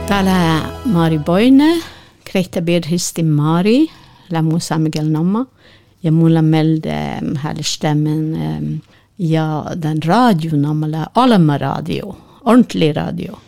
Täällä Mari Boine, krehtäbirhisti Mari, lämmusa Miguel Nomma, ja mulla meldde härstämmen ja den radio namalla Alma radio, ordentlig radio.